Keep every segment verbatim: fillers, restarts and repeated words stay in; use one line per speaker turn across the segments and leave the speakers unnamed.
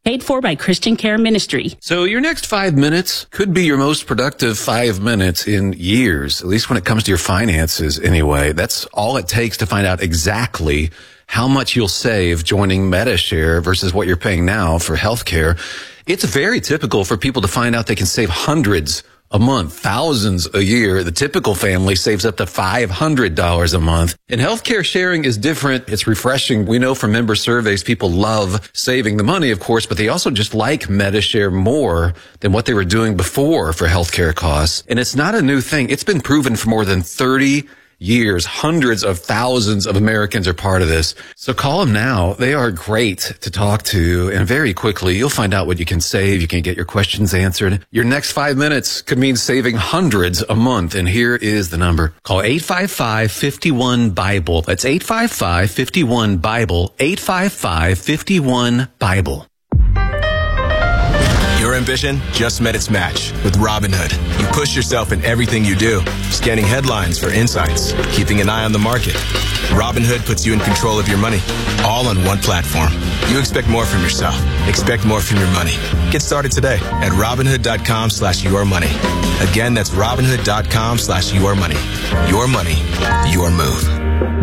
Paid for by Christian Care Ministry.
So your next five minutes could be your most productive five minutes in years, at least when it comes to your finances anyway. That's all it takes to find out exactly how much you'll save joining Medi-Share versus what you're paying now for healthcare. It's very typical for people to find out they can save hundreds a month, thousands a year. The typical family saves up to five hundred dollars a month. And healthcare sharing is different. It's refreshing. We know from member surveys, people love saving the money, of course, but they also just like Medi-Share more than what they were doing before for healthcare costs. And it's not a new thing. It's been proven for more than thirty years. Hundreds of thousands of Americans are part of this. So call them now. They are great to talk to. And very quickly, you'll find out what you can save. You can get your questions answered. Your next five minutes could mean saving hundreds a month. And here is the number. Call eight five five, five one, BIBLE. That's eight five five, five one, BIBLE. eight five five, five one, BIBLE.
Your ambition just met its match with Robinhood. You push yourself in everything you do, scanning headlines for insights, keeping an eye on the market. Robinhood puts you in control of your money, all on one platform. You expect more from yourself. Expect more from your money. Get started today at Robinhood.com slash your money. Again, that's Robinhood.com slash your money. Your money, your move.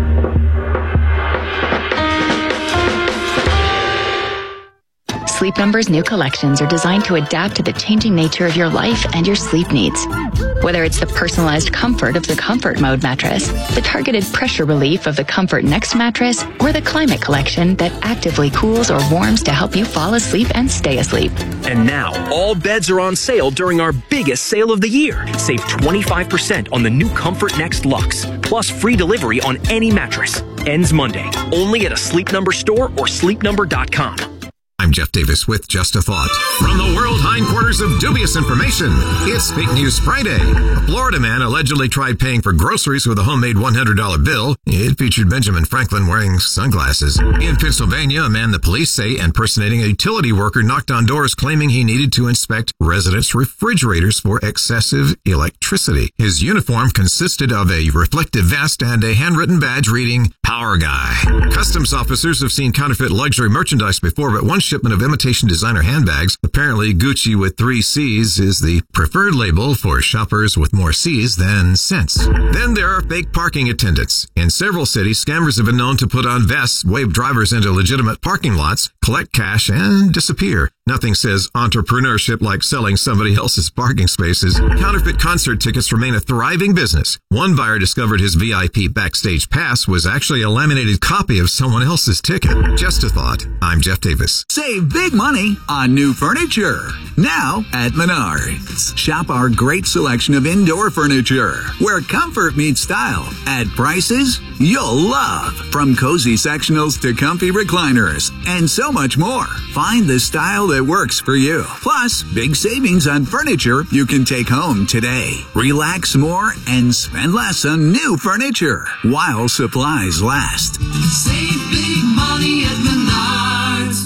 Sleep Number's new collections are designed to adapt to the changing nature of your life and your sleep needs. Whether it's the personalized comfort of the Comfort Mode mattress, the targeted pressure relief of the Comfort Next mattress, or the Climate Collection that actively cools or warms to help you fall asleep and stay asleep.
And now, all beds are on sale during our biggest sale of the year. Save twenty-five percent on the new Comfort Next Luxe, plus free delivery on any mattress. Ends Monday, only at a Sleep Number store or sleep number dot com.
I'm Jeff Davis with Just a Thought. From the world hindquarters of dubious information, it's Fake News Friday. A Florida man allegedly tried paying for groceries with a homemade one hundred dollar bill. It featured Benjamin Franklin wearing sunglasses. In Pennsylvania, a man the police say impersonating a utility worker knocked on doors claiming he needed to inspect residents' refrigerators for excessive electricity. His uniform consisted of a reflective vest and a handwritten badge reading, Power Guy. Customs officers have seen counterfeit luxury merchandise before, but one shipment of imitation designer handbags, apparently Gucci with three C's, is the preferred label for shoppers with more C's than cents. Then there are fake parking attendants. In several cities, scammers have been known to put on vests, wave drivers into legitimate parking lots, collect cash, and disappear. Nothing says entrepreneurship like selling somebody else's parking spaces. Counterfeit concert tickets remain a thriving business. One buyer discovered his V I P backstage pass was actually a laminated copy of someone else's ticket. Just a thought. I'm Jeff Davis.
Save big money on new furniture. Now at Menards. Shop our great selection of indoor furniture, where comfort meets style at prices you'll love. From cozy sectionals to comfy recliners and so much more. Find the style that works for you. Plus, big savings on furniture you can take home today. Relax more and spend less on new furniture while supplies last.
Save big money at Menards.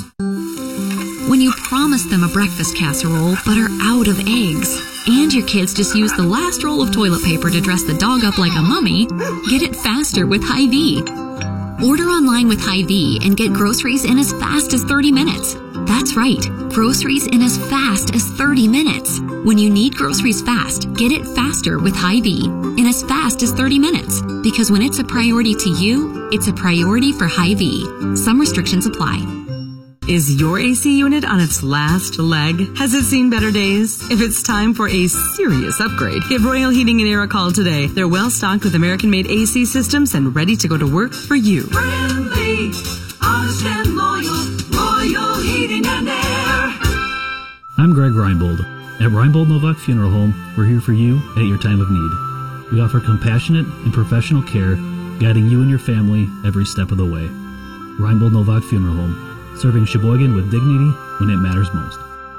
When you promise them a breakfast casserole but are out of eggs, and your kids just use the last roll of toilet paper to dress the dog up like a mummy, get it faster with Hy-Vee. Order online with Hy-Vee and get groceries in as fast as thirty minutes. That's right, groceries in as fast as thirty minutes. When you need groceries fast, get it faster with Hy-Vee in as fast as thirty minutes. Because when it's a priority to you, it's a priority for Hy-Vee. Some restrictions apply.
Is your A C unit on its last leg? Has it seen better days? If it's time for a serious upgrade, give Royal Heating and Air a call today. They're well stocked with American-made A C systems and ready to go to work for you.
Friendly, honest and loyal, Royal Heating and Air.
I'm Greg Reinbold. At Reinbold Novak Funeral Home, we're here for you at your time of need. We offer compassionate and professional care, guiding you and your family every step of the way. Reinbold Novak Funeral Home, serving Sheboygan with dignity when it matters most.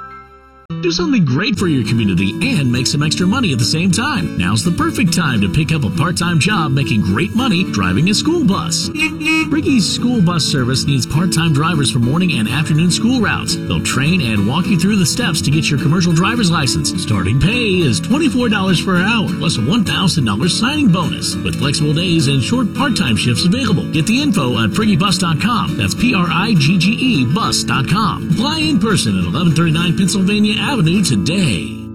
Do something great for your community and make some extra money at the same time. Now's the perfect time to pick up a part-time job making great money driving a school bus. Friggy's school bus service needs part-time drivers for morning and afternoon school routes. They'll train and walk you through the steps to get your commercial driver's license. Starting pay is twenty-four dollars per hour, plus a one thousand dollars signing bonus, with flexible days and short part-time shifts available. Get the info at friggy bus dot com. That's P R I G G E bus dot com. Apply in person at eleven thirty-nine Pennsylvania Avenue today.